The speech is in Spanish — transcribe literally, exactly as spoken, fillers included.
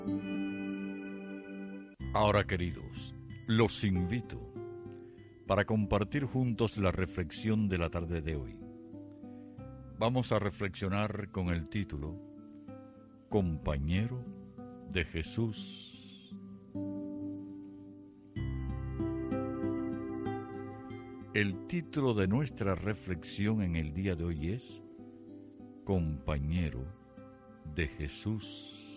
Ahora, queridos, los invito para compartir juntos la reflexión de la tarde de hoy. Vamos a reflexionar con el título Compañero de Jesús. El título de nuestra reflexión en el día de hoy es Compañero de Jesús.